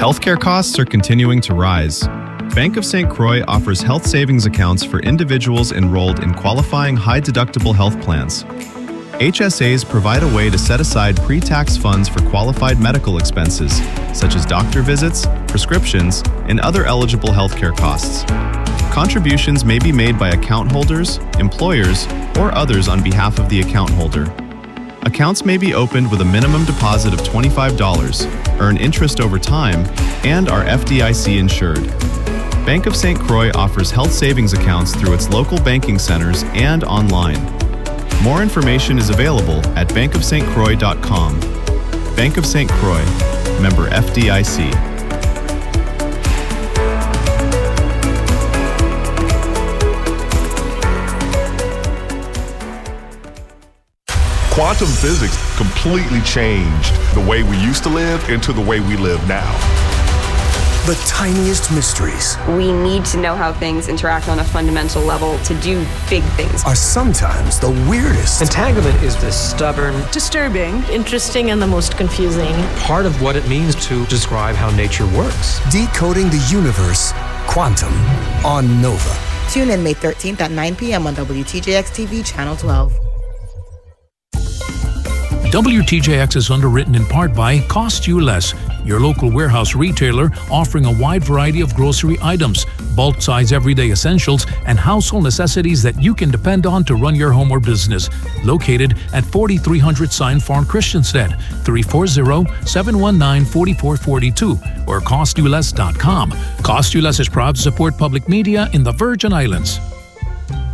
Healthcare costs are continuing to rise. Bank of St. Croix offers health savings accounts for individuals enrolled in qualifying high-deductible health plans. HSAs provide a way to set aside pre-tax funds for qualified medical expenses, such as doctor visits, prescriptions, and other eligible healthcare costs. Contributions may be made by account holders, employers, or others on behalf of the account holder. Accounts may be opened with a minimum deposit of $25, earn interest over time, and are FDIC insured. Bank of St. Croix offers health savings accounts through its local banking centers and online. More information is available at bankofstcroix.com. Bank of St. Croix, member FDIC. Quantum physics completely changed the way we used to live into the way we live now. The tiniest mysteries we need to know how things interact on a fundamental level to do big things are sometimes the weirdest. Entanglement is the stubborn, disturbing, interesting, and the most confusing part of what it means to describe how nature works. Decoding the universe, Quantum, on Nova. Tune in May 13th at 9 p.m. on WTJX TV, Channel 12. WTJX is underwritten in part by Cost You Less, your local warehouse retailer offering a wide variety of grocery items, bulk size everyday essentials, and household necessities that you can depend on to run your home or business. Located at 4300 Sign Farm, Christiansted, 340-719-4442 or CostYouLess.com. Cost You Less is proud to support public media in the Virgin Islands.